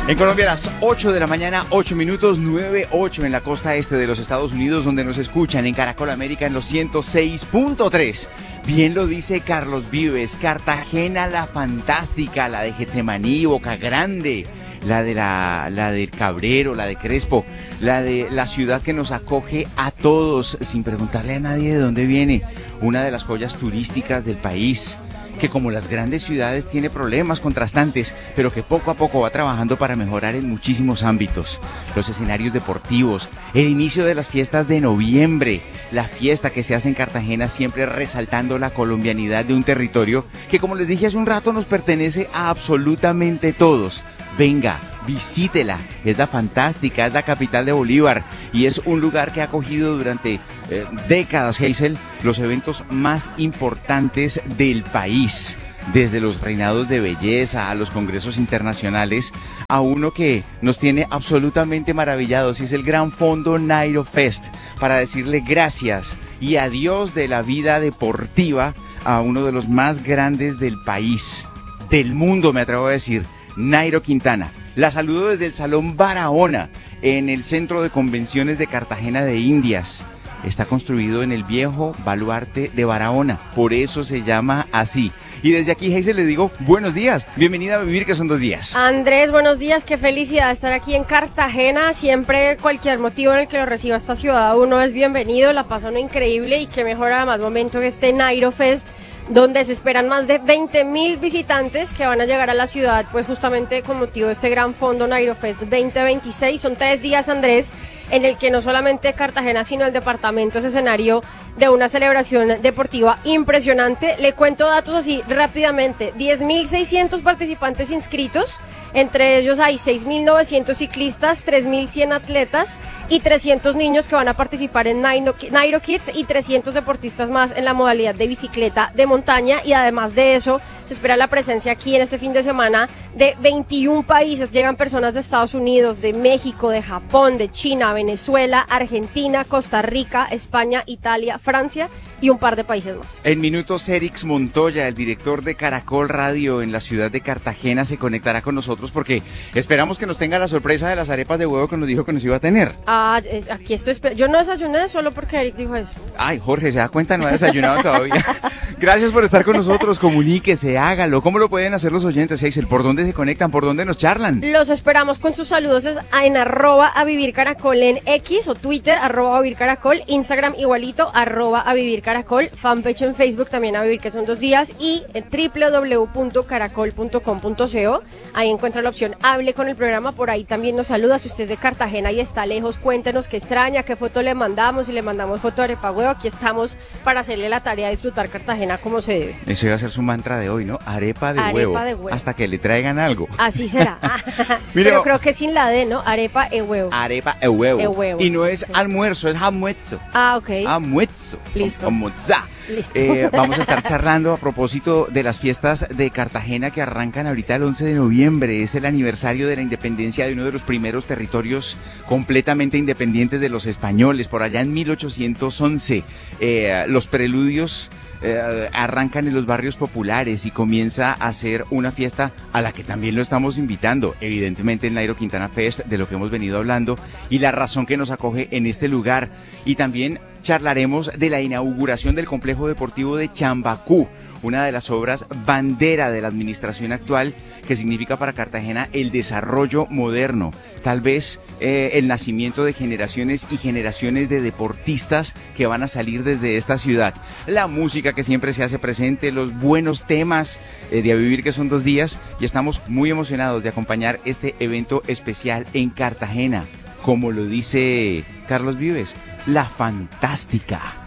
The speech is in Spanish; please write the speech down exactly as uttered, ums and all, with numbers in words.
En Colombia a las ocho de la mañana, ocho minutos, nueve ocho en la costa este de los Estados Unidos, donde nos escuchan en Caracol América en los ciento seis punto tres. Bien lo dice Carlos Vives, Cartagena la fantástica, la de Getsemaní, Boca Grande, la de la, la del Cabrero, la de Crespo, la de la ciudad que nos acoge a todos sin preguntarle a nadie de dónde viene, una de las joyas turísticas del país, que como las grandes ciudades tiene problemas contrastantes, pero que poco a poco va trabajando para mejorar en muchísimos ámbitos. Los escenarios deportivos, el inicio de las fiestas de noviembre, la fiesta que se hace en Cartagena siempre resaltando la colombianidad de un territorio que, como les dije hace un rato, nos pertenece a absolutamente todos. Venga, visítela, es la fantástica, es la capital de Bolívar y es un lugar que ha acogido durante eh, décadas, Hazel, los eventos más importantes del país, desde los reinados de belleza a los congresos internacionales, a uno que nos tiene absolutamente maravillados y es el Gran Fondo Nairo Fest, para decirle gracias y adiós de la vida deportiva a uno de los más grandes del país, del mundo me atrevo a decir, Nairo Quintana. La saludo desde el Salón Barahona, en el Centro de Convenciones de Cartagena de Indias. Está construido en el viejo baluarte de Barahona, por eso se llama así. Y desde aquí, Hazel, le digo buenos días, bienvenida a Vivir, que son dos días. Andrés, buenos días, qué felicidad estar aquí en Cartagena. Siempre cualquier motivo en el que lo reciba esta ciudad uno es bienvenido, la pasa uno increíble y qué mejor además momento que este Nairo Fest, donde se esperan más de veinte mil visitantes que van a llegar a la ciudad, pues justamente con motivo de este Gran Fondo Nairo Fest veinte veintiséis. Son tres días, Andrés, en el que no solamente Cartagena, sino el departamento es escenario de una celebración deportiva impresionante. Le cuento datos así rápidamente: diez mil seiscientos participantes inscritos, entre ellos hay seis mil novecientos ciclistas, tres mil cien atletas y trescientos niños que van a participar en Nairo, Nairo Kids y trescientos deportistas más en la modalidad de bicicleta de montaña. Y además de eso, se espera la presencia aquí en este fin de semana de veintiún países. Llegan personas de Estados Unidos, de México, de Japón, de China, Venezuela, Argentina, Costa Rica, España, Italia, Francia y un par de países más. En minutos, Erix Montoya, el director de Caracol Radio en la ciudad de Cartagena, se conectará con nosotros porque esperamos que nos tenga la sorpresa de las arepas de huevo que nos dijo que nos iba a tener. Ah, es, aquí estoy esperando. Yo no desayuné solo porque Eric dijo eso. Ay, Jorge, ¿se da cuenta? No ha desayunado todavía. Gracias por estar con nosotros, comuníquese, hágalo. ¿Cómo lo pueden hacer los oyentes, Hazel? ¿Por dónde se conectan? ¿Por dónde nos charlan? Los esperamos con sus saludos en arroba a vivir caracol en X o Twitter, arroba a vivir caracol, Instagram igualito, arroba a vivir caracol, fanpage en Facebook también a vivir, que son dos días, y en doble u doble u doble u punto caracol punto com punto co. Ahí encuentra la opción hable con el programa, por ahí también nos saluda. Si usted es de Cartagena y está lejos, cuéntenos qué extraña, qué foto le mandamos, y le mandamos foto de arepa huevo. Aquí estamos para hacerle la tarea de disfrutar Cartagena como se debe. Eso iba a ser su mantra de hoy, ¿no? Arepa de, arepa huevo, de huevo. Hasta que le traigan algo. Así será. Pero creo que sin la D, ¿no? Arepa e huevo. Arepa e huevo. E huevo, y no sí, es sí. almuerzo, es almuerzo. Ah, ok. Almuerzo. Listo. Almuerza. Listo. Eh, vamos a estar charlando a propósito de las fiestas de Cartagena que arrancan ahorita el once de noviembre. Es el aniversario de la independencia de uno de los primeros territorios completamente independientes de los españoles, por allá en mil ochocientos once. Eh, los preludios eh, arrancan en los barrios populares y comienza a ser una fiesta a la que también lo estamos invitando, evidentemente el Nairo Quintana Fest, de lo que hemos venido hablando, y la razón que nos acoge en este lugar. Y también charlaremos de la inauguración del complejo deportivo de Chambacú, una de las obras bandera de la administración actual, que significa para Cartagena el desarrollo moderno, tal vez eh, el nacimiento de generaciones y generaciones de deportistas que van a salir desde esta ciudad. La música que siempre se hace presente, los buenos temas eh, de A Vivir, que son dos días, y estamos muy emocionados de acompañar este evento especial en Cartagena, como lo dice Carlos Vives, la fantástica.